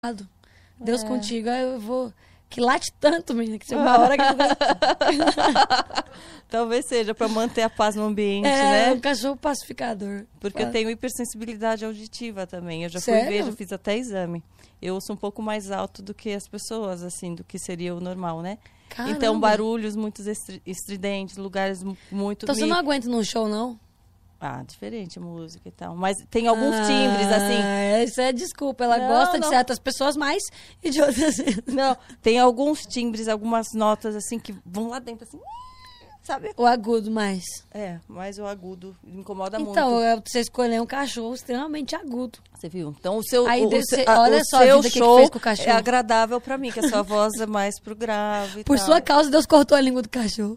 Deus contigo, aí eu vou... Que late tanto, menina, que uma hora que... Talvez seja para manter a paz no ambiente, né? É, um cachorro pacificador. Porque eu tenho hipersensibilidade auditiva também. Eu já fui Sério? ver, já fiz até exame. Eu ouço um pouco mais alto do que as pessoas, assim, do que seria o normal, né? Caramba. Então, barulhos muito estridentes, lugares muito... Então você não aguenta num show, não? Ah, diferente a música e tal. Mas tem alguns timbres, assim... Isso é desculpa. Ela Não, gosta de não. certas pessoas mais e de outras... Não, tem alguns timbres, algumas notas, assim, que vão lá dentro, assim... Sabe? O agudo mais. É, mas o agudo me incomoda Então, muito. você escolheu um cachorro extremamente agudo. Você viu? Então, o seu, Aí, olha só a vida que show fez com o cachorro. é agradável pra mim, que a sua voz é mais pro grave e Por tal. sua causa, Deus cortou a língua do cachorro.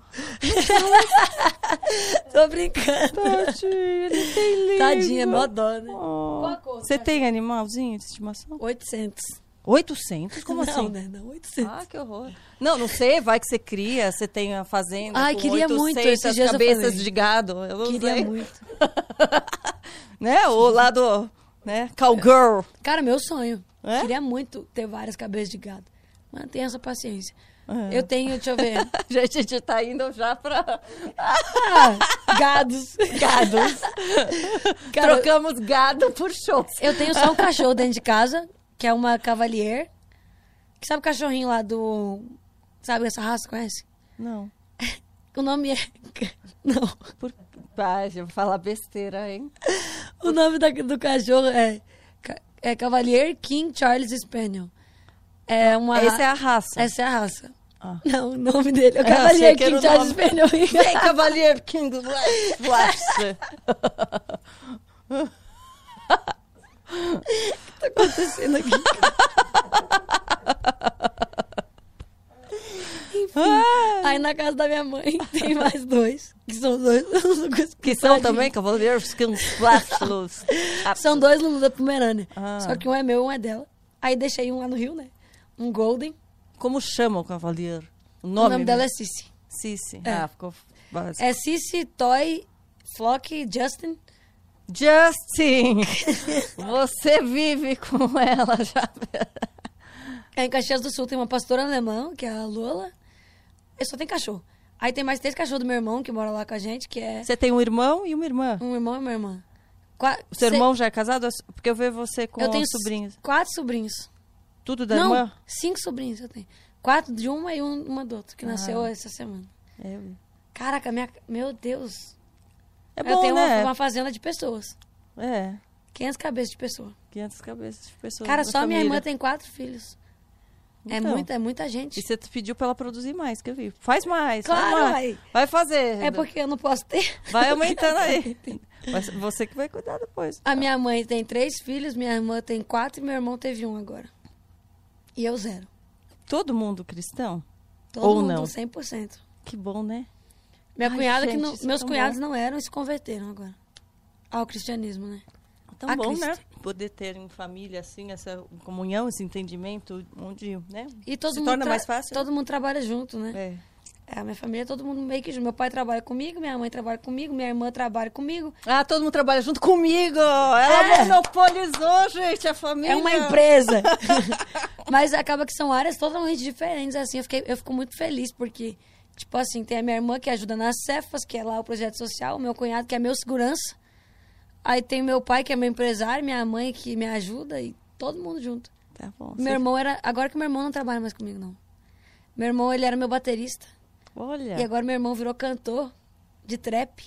Tô brincando. Tadinho, ele tem língua. Tadinha, é mó dó, né? Oh. Qual a cor do Você cachorro? tem animalzinho de estimação? 800. 800? Como não, assim? né? Não, 800. Ah, que horror. Não sei, vai que você cria, você tem a fazenda Ai, com queria 800 muito, esses dias eu cabeças falei. de gado. Eu não Queria sei. muito. Né? O lado, né? Cowgirl. Cara, meu sonho. É? Queria muito ter várias cabeças de gado. Mas não tenho essa paciência. É. Eu tenho, deixa eu ver. A gente tá indo já pra Gados. gados. Cara, Trocamos gado por shows. eu tenho só um cachorro dentro de casa, que é uma Cavalier. Que sabe o cachorrinho lá do... Sabe essa raça, conhece? Não. O nome é... Não. Pai, eu vou falar besteira, hein? O nome do cachorro é Cavalier King Charles Spaniel. É uma... Essa é a raça. Essa é a raça. Ah. Não, o nome dele é achei Cavalier que era King o Charles nome. Spaniel. Vem, Cavalier King Flash. O que tá acontecendo aqui? Enfim, aí na casa da minha mãe tem mais dois. Que são dois. Que são também Cavalier King Flash. São dois Lulu da Pomerânia. Ah. Só que um é meu e um é dela. Aí deixei um lá no Rio, né? Um Golden. Como chama o Cavalier? O O nome, nome dela é Cici. Cici. É. Ah, ficou básico. É Cici, Toy, Flock, Justin. Justin! Você vive com ela já. Aí em Caxias do Sul tem uma pastora alemã, que é a Lola. E só tem cachorro. Aí tem mais 3 cachorros do meu irmão, que mora lá com a gente, que é Você tem um irmão e uma irmã. um irmão e uma irmã. O seu irmão já é casado? Porque eu vejo você com Eu tenho os sobrinhos. 4 sobrinhos. Tudo da Não, irmã? 5 sobrinhos eu tenho. 4 de uma e uma do outro, que nasceu essa semana. É, Caraca, meu Deus. é Eu bom, tenho né? uma fazenda de pessoas. É, 500 cabeças de pessoa. 500 cabeças de pessoas. Cara, da só minha família. irmã tem 4 filhos. Então. É muita gente. E você pediu pra ela produzir mais, que eu vi. Faz mais, Claro, faz mais. vai. Vai fazer. É porque eu não posso ter. Vai aumentando aí. Mas você que vai cuidar depois. A minha mãe tem 3 filhos, minha irmã tem 4 e meu irmão teve 1 agora. E eu 0. Todo mundo cristão? Todo Ou mundo, não? 100%. Que bom, né? Minha Ai, cunhada, gente, isso é meus tão cunhados bom. não eram e se converteram agora. Ao cristianismo, né? Tão A bom, Cristo. né? Poder ter em família, assim, essa comunhão, esse entendimento, onde, né? E todo Se mundo torna mais fácil. Todo mundo trabalha junto, né? É. A minha família, todo mundo meio que junto. Meu pai trabalha comigo, minha mãe trabalha comigo, minha irmã trabalha comigo. Ah, todo mundo trabalha junto comigo! Ela monopolizou, gente, a família. É uma empresa. Mas acaba que são áreas totalmente diferentes, assim. Eu fico muito feliz, porque, tipo assim, tem a minha irmã que ajuda nas Cefas, que é lá o projeto social, o meu cunhado que é meu segurança. Aí tem meu pai, que é meu empresário, minha mãe que me ajuda, e todo mundo junto. Tá bom. Meu irmão era... Agora que meu irmão não trabalha mais comigo, não. Meu irmão, ele era meu baterista. Olha. E agora meu irmão virou cantor de trap.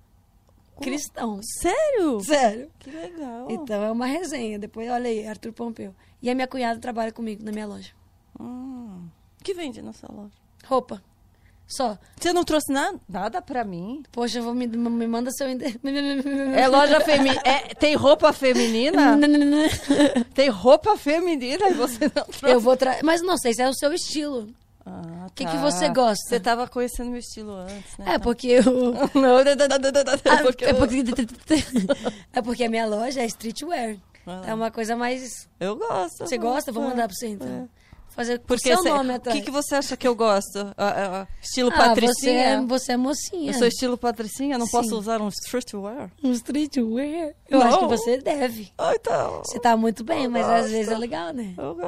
Cristão. Sério? Sério. Que legal. Então é uma resenha. Depois, olha aí, Arthur Pompeu. E a minha cunhada trabalha comigo na minha loja. O que vende na sua loja? Roupa. Só. Você não trouxe nada pra mim? Poxa, me manda seu endereço. É loja feminina. Tem roupa feminina? Tem roupa feminina e você não trouxe? Eu vou Mas não sei se é o seu estilo. Ah, O que você gosta? Você tava conhecendo meu estilo antes, né? É porque eu... Não, É porque a minha loja é streetwear. Ah. É uma coisa mais... Eu gosto. Você gosta? Vou mandar pra você, então. fazer com Porque seu nome o atrás. que você acha que eu gosto? Estilo patricinha? Você é mocinha. Eu sou estilo patricinha? Não posso usar um streetwear? Um streetwear? Eu Não. acho que você deve. Então... Você tá muito bem, mas às vezes é legal, né? Eu